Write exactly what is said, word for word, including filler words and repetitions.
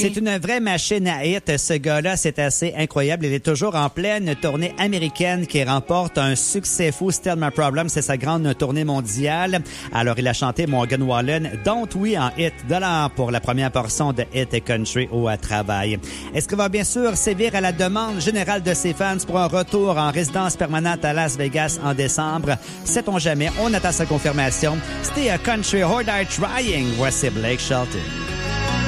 C'est une vraie machine à hit. Ce gars-là, c'est assez incroyable. Il est toujours en pleine tournée américaine qui remporte un succès fou. Still My Problem, c'est sa grande tournée mondiale. Alors, il a chanté Morgan Wallen, Don't We en hit de l'an pour la première portion de Hit Country au travail. Est-ce qu'il va bien sûr sévir à la demande générale de ses fans pour un retour en résidence permanente à Las Vegas en décembre? Sait-on jamais? On attend sa confirmation. C'était a Country Hard Eye Trying. Voici Blake Shelton.